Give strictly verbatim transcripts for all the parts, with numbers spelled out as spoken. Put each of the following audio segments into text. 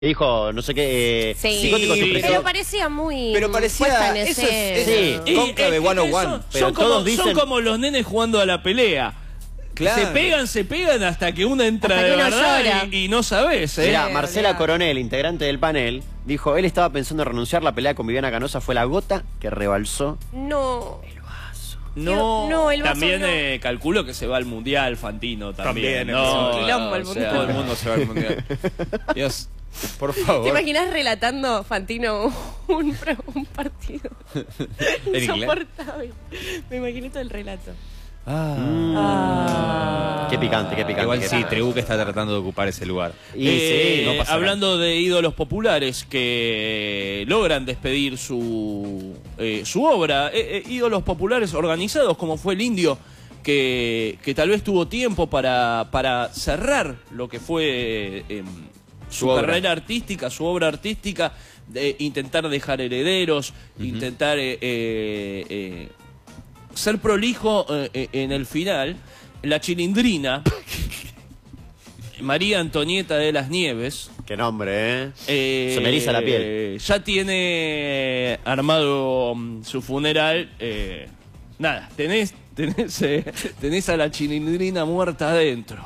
Dijo, no sé qué, eh, sí, psicótico supresor. pero parecía muy... Pero parecía... En eso es, sí. es cónclave one on one. Son, Pero son, como, todos dicen... son como los nenes jugando a la pelea. Claro. Se pegan, se pegan hasta que uno entra hasta de uno verdad y, y no sabes, ¿eh? Mirá, Marcela Coronel, integrante del panel, dijo, él estaba pensando en renunciar, la pelea con Viviana Canosa fue la gota que rebalsó No. el vaso. No, no, el vaso también no. Eh, calculo que se va al mundial, Fantino también. También, no, el quilombo, el o sea, mundial. Todo el mundo se va al mundial. Dios, por favor. ¿Te imaginas relatando, Fantino, un, un partido? ¿En inglés? Insoportable. Me imaginé todo el relato. Ah. Ah. Qué picante, qué picante. Igual qué sí, picante. Trebuque está tratando de ocupar ese lugar. Y Eh, sí, no pasa hablando de ídolos populares que logran despedir su, eh, su obra, eh, eh, ídolos populares organizados como fue el Indio, que, que tal vez tuvo tiempo para, para cerrar lo que fue eh, su, Su obra. carrera artística, su obra artística, de intentar dejar herederos, Uh-huh. intentar eh, eh, eh, ser prolijo eh, eh, en el final. La Chilindrina, María Antonieta de las Nieves, Qué nombre, ¿eh? eh, Se me eriza la piel. ya tiene armado mm, su funeral. eh, nada, tenés, tenés, eh, tenés a la Chilindrina muerta adentro.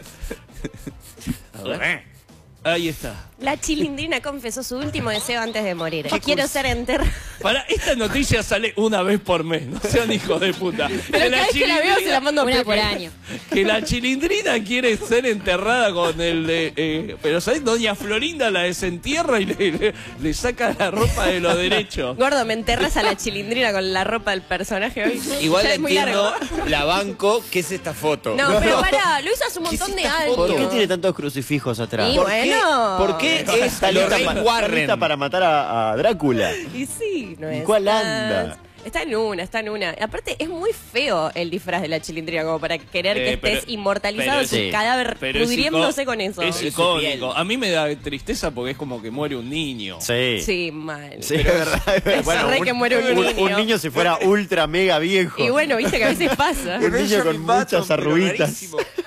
A ver. Ahí está. La Chilindrina confesó su último deseo antes de morir. Quiero ser enterrada. Para, esta noticia sale una vez por mes, no sean hijos de puta. Pero Que cada vez que la veo se la mando a Una Pepe. por año. Que la Chilindrina quiere ser enterrada con el de... Eh, pero ¿sabes? Doña Florinda la desentierra y le, le, le saca la ropa de los derechos. Gordo, me enterras a la Chilindrina con la ropa del personaje hoy. Igual Ya la es muy entiendo, largo. la banco, ¿qué es esta foto? No, pero pará, lo hizo hace un ¿Qué es montón de esta años. ¿Por qué tiene tantos crucifijos atrás? Y ¿Por bueno. ¿Por qué es Está lista, Lorraine para, está Warren? lista para matar a, a Drácula. Y sí, no ¿Y es. cuál más. anda? Está en una, está en una. Aparte, es muy feo el disfraz de la Chilindrina, como para querer que Eh, pero- estés inmortalizado pero en su sí. cadáver Pero es pudriéndose ico- con eso. Es su icónico. A mí me da tristeza porque es como que muere un niño. Sí. Sí, mal. Sí, es verdad. Es re que muere un niño. Un niño si fuera ultra mega viejo. Y bueno, viste que a veces pasa. Un niño con muchas arruguitas.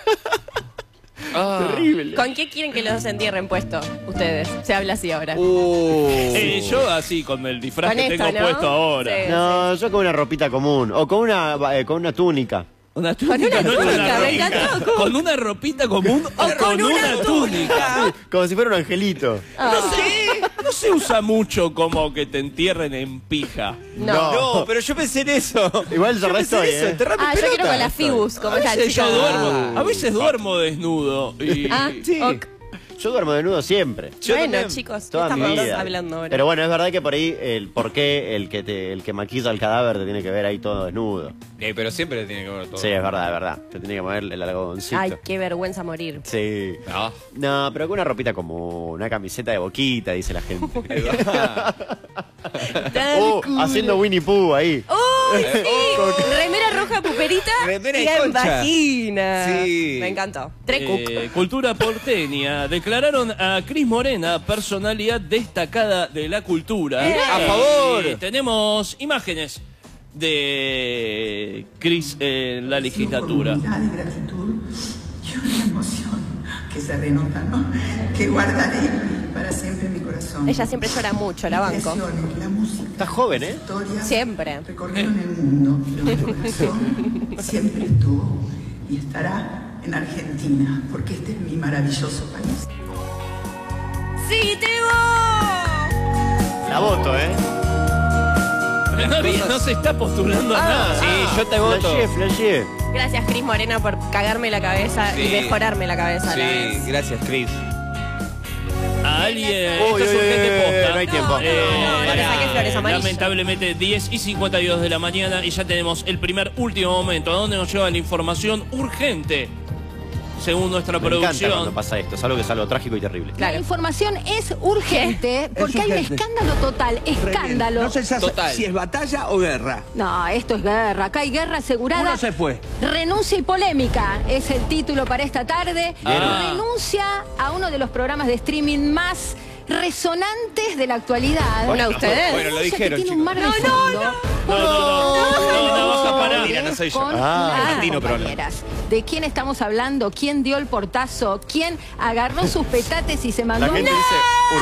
Ah. Terrible. ¿Con qué quieren que los entierren puesto ustedes? Se habla así ahora. Uh. Eh, yo así, con el disfraz Con que esto, tengo ¿no? puesto ahora. Sí. No, yo con una ropita común. O con una, eh, con una túnica. Una Con una no es túnica, me ropita. encantó. ¿Cómo? Con una ropita común o, con con, una una, túnica. Como si fuera un angelito. Ah. No sé, no se usa mucho como que te entierren en pija. No. No, pero yo pensé en eso. Igual yo yo pensé en estoy, eso, ¿eh? enterrame Ah, yo pelota. quiero con la Fibus, como A esa veces chica. yo duermo, Ah. a veces duermo desnudo. Y, Ah, Sí. ok. Yo duermo desnudo siempre. Yo Bueno, también. chicos, ¿qué Toda mi estamos vida. hablando ahora? Pero bueno, es verdad que por ahí el por qué el que te, el que maquilla el cadáver te tiene que ver ahí todo desnudo. Eh, pero siempre le tiene que ver todo. Sí, es verdad, es verdad. Te tiene que mover el algodoncito. Ay, qué vergüenza morir. Sí. No. No, pero con una ropita como una camiseta de boquita, dice la gente. Oh, haciendo Winnie Pooh ahí. ¡Uy, sí! Remera roja puperita Remera y de en concha. vagina. Sí. Me encantó. Tres Eh, cultura porteña. Declararon a Cris Morena personalidad destacada de la cultura. Eh. A favor. Y tenemos imágenes de Cris en la legislatura. Por humildad y gratitud y una emoción que se renota, ¿no? Que guardaré para siempre en mi corazón. Ella siempre llora mucho, la banco. Las creaciones, la música, Estás joven, ¿eh? la historia, Siempre. recorrieron el mundo, pero mi corazón siempre estuvo y estará en Argentina, porque este es mi maravilloso país. ¡Sí, te voy! La voto, ¿eh? Pero no, vi- no se está postulando a nada. Sí, yo te voto. Flashé, flashé. Gracias, Cris Morena, por cagarme la cabeza y Sí. mejorarme la cabeza a la Sí, vez. gracias, Chris. A alguien. Uy, Esto es uy, urgente uy, posta. no hay tiempo. Eh, No, no le saques flores amarillas. Lamentablemente, diez y cincuenta y dos de la mañana y ya tenemos el primer último momento. ¿A dónde nos lleva la información urgente? Según nuestra Me encanta producción. cuando pasa esto. Es algo que es algo trágico y terrible. La Claro. información es urgente porque hay un escándalo total, escándalo. No se sabe Total. si es batalla o guerra. No, esto es guerra, acá hay guerra asegurada. Uno se fue. Renuncia y polémica es el título para esta tarde. Ah. Renuncia a uno de los programas de streaming más resonantes de la actualidad. Una de ustedes. Bueno, lo Renuncia que dijeron, tiene un chicos. mar de No, no, fondo. No, no, no, no, no, baja, pará. Porque Mira, no soy yo. con Ah. unas Argentino, pero no. compañeras. ¿De quién estamos hablando? ¿Quién dio el portazo? ¿Quién agarró sus petates y se mandó La gente un dice,